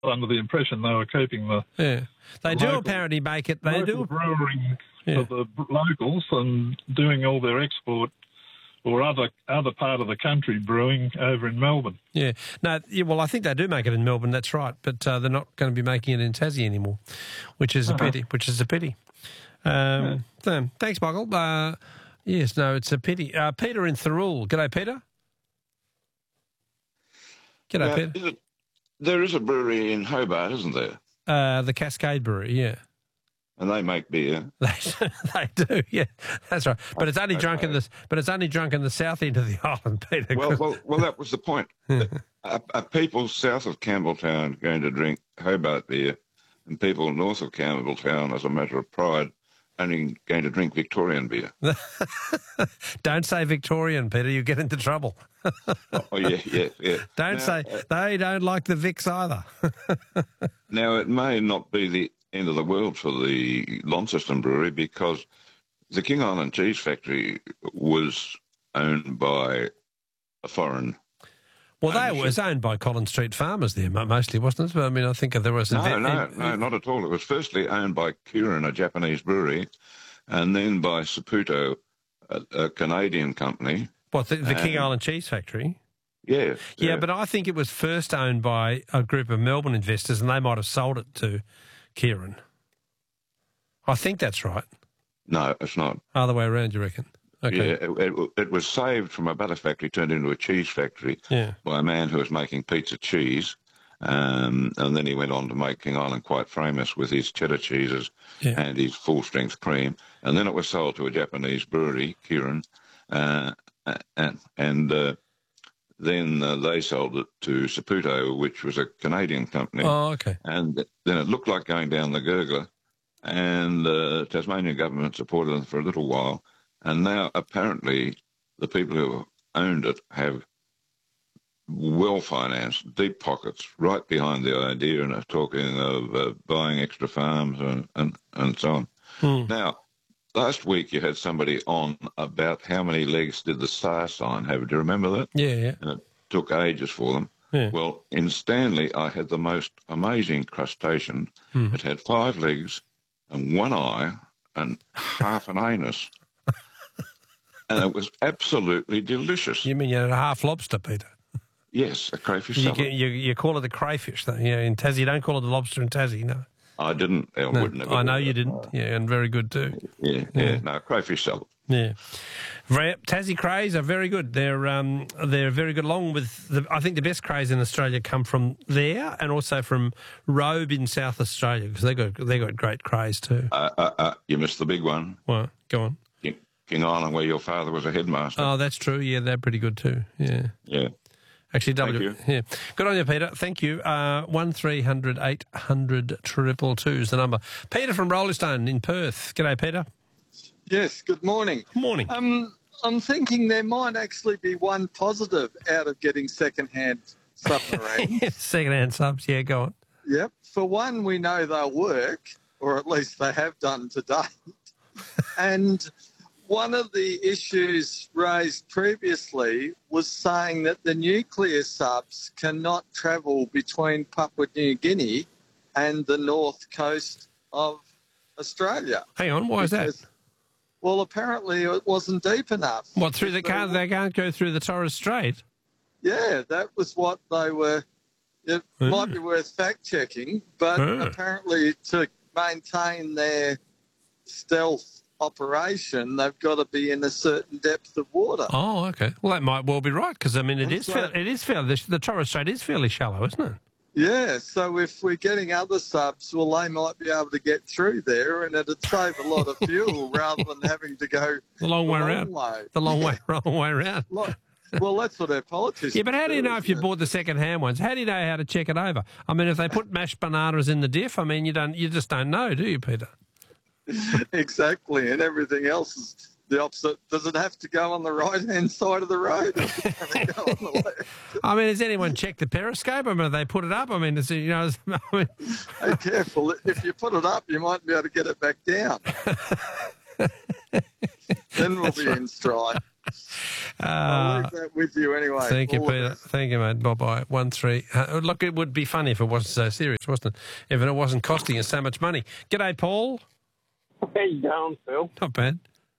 under the impression they were keeping the They do apparently make it. They do brewing for the locals and doing all their export or other part of the country brewing over in Melbourne. Yeah. No, well, I think they do make it in Melbourne, that's right, but they're not going to be making it in Tassie anymore, which is a pity. Thanks, Michael. Yes, no, it's a pity. Peter in Thirroul. G'day, Peter. G'day, Peter. There is a brewery in Hobart, isn't there? The Cascade Brewery, yeah. And they make beer. They do, yeah, that's right. But it's only drunk in the south end of the island, Peter. Well, that was the point. Are people south of Campbelltown going to drink Hobart beer, and people north of Campbelltown, as a matter of pride, only going to drink Victorian beer? Don't say Victorian, Peter. You get into trouble. Oh yeah. Don't say they don't like the Vicks either. Now, it may not be the end of the world for the Launceston Brewery, because the King Island Cheese Factory was owned by a foreign. Well, that was owned by Collins Street farmers there, mostly, wasn't it? But, I mean, I think there was... No, not at all. It was firstly owned by Kirin, a Japanese brewery, and then by Saputo, a Canadian company. What, the King Island Cheese Factory? Yeah. Yeah, but I think it was first owned by a group of Melbourne investors, and they might have sold it to Kirin. I think that's right. No, it's not. Other way around, you reckon? Okay. Yeah, it was saved from a butter factory, turned into a cheese factory by a man who was making pizza cheese. And then he went on to make King Island quite famous with his cheddar cheeses and his full-strength cream. And then it was sold to a Japanese brewery, Kirin, and then they sold it to Saputo, which was a Canadian company. Oh, okay. And then it looked like going down the gurgler, and the Tasmanian government supported them for a little while. And now, apparently, the people who owned it have well-financed, deep pockets right behind the idea, and are talking of buying extra farms and so on. Now, last week you had somebody on about how many legs did the star sign have. Do you remember that? Yeah. And it took ages for them. Yeah. Well, in Stanley, I had the most amazing crustacean. It had 5 legs and 1 eye and half an anus. And it was absolutely delicious. You mean you had a half lobster, Peter? Yes, a crayfish salad. You call it the crayfish, though. Yeah, in Tassie, you don't call it the lobster in Tassie, no. I didn't. I wouldn't have. I know you didn't. Yeah, and very good too. Yeah. No, crayfish salad. Yeah. Tassie crays are very good. They're very good, along with, I think the best crays in Australia come from there, and also from Robe in South Australia, because they got great crays too. You missed the big one. Well, go on. King Island, where your father was a headmaster. Oh, that's true. Yeah, they're pretty good too. Yeah. Yeah. Actually, Thank you. Yeah. Good on you, Peter. Thank you. 1300 800 222 is the number. Peter from Rollestone in Perth. G'day, Peter. Yes, good morning. Morning. I'm thinking there might actually be one positive out of getting second-hand submarines. Second-hand subs, yeah, go on. Yep. For one, we know they'll work, or at least they have done to date. And one of the issues raised previously was saying that the nuclear subs cannot travel between Papua New Guinea and the north coast of Australia. Hang on, why is that? Well, apparently it wasn't deep enough. What, through they can't go through the Torres Strait? Yeah, that was what they were. It might be worth fact-checking, but apparently to maintain their stealth operation, they've got to be in a certain depth of water. Oh, okay. Well, that might well be right, because, I mean, it is fairly, the Torres Strait is fairly shallow, isn't it? Yeah, so if we're getting other subs, well, they might be able to get through there, and it'd save a lot of fuel rather than having to go the long way around. The long way around. Well, that's what our politicians Yeah, but how do you know if you bought the second-hand ones? How do you know how to check it over? I mean, if they put mashed bananas in the diff, I mean, you just don't know, do you, Peter? Exactly, and everything else is the opposite. Does it have to go on the right-hand side of the road? Or does it have to go on the left? I mean, has anyone checked the periscope? I mean, have they put it up? I mean, Hey, careful. If you put it up, you might be able to get it back down. Then we'll be in stride. I'll leave that with you anyway. Thank you, Peter. Thank you, mate. Bye-bye. 1-3. Look, it would be funny if it wasn't so serious, wasn't it? If it wasn't costing us so much money. G'day, Paul. How you going, Phil? Not bad.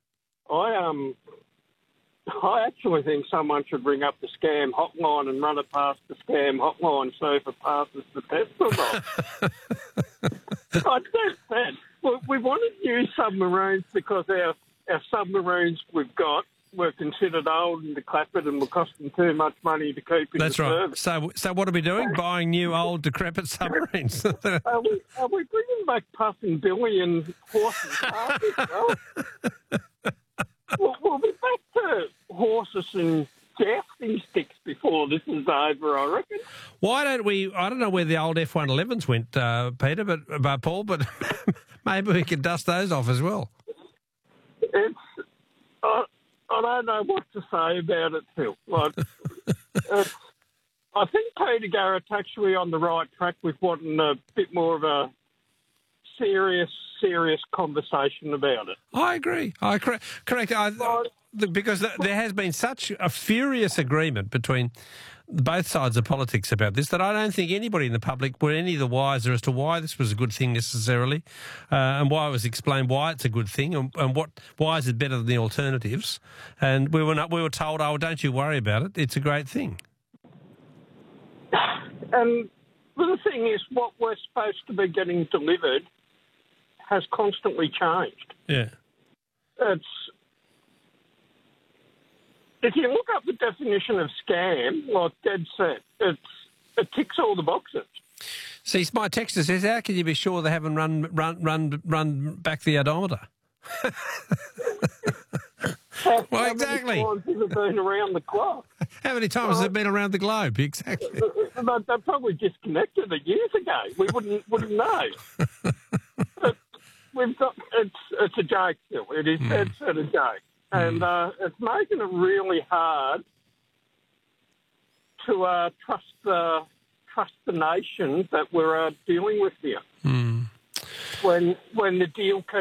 I actually think someone should ring up the scam hotline and run it past the scam hotline, see if it passes the test or not. I just said, we wanted new submarines because our submarines we've got were considered old and decrepit and were costing too much money to keep in That's the right. service. So what are we doing? Buying new, old, decrepit submarines? Are we bringing back Puff and Billy and horses? We'll be back to horses and jousting sticks before this is over, I reckon. Why don't we... I don't know where the old F-111s went, Peter, but Paul, but maybe we could dust those off as well. I don't know what to say about it, Phil. Like, I think Peter Garrett's actually on the right track with wanting a bit more of a serious conversation about it. I agree. Correct. Because there has been such a furious agreement between both sides of politics about this that I don't think anybody in the public were any the wiser as to why this was a good thing necessarily, and why it was explained why it's a good thing, and why is it better than the alternatives. And we were told, oh, don't you worry about it. It's a great thing. And the thing is, what we're supposed to be getting delivered has constantly changed. Yeah. If you look up the definition of scam, like Dad said, it ticks all the boxes. See, my texter says, how can you be sure they haven't run back the odometer? Well, exactly. How many times has it been around the clock? How many times has it been around the globe? Exactly. They probably disconnected it years ago. We wouldn't know. But we've got it's a joke still. It is it's a joke, and it's making it really hard to trust the nation that we're dealing with here. When the deal